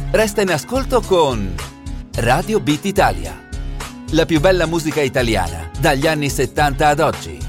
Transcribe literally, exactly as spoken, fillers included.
Resta in ascolto con Radio Beat Italia. La più bella musica italiana dagli anni settanta ad oggi.